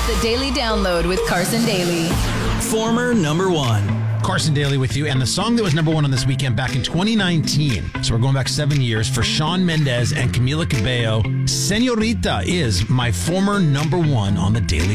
The Daily Download with Carson Daly. Former number one. Carson Daly with you, and the song that was number one on this weekend back in 2019, so we're going back 7 years, for Shawn Mendes and Camila Cabello, Señorita, is my former number one on the Daily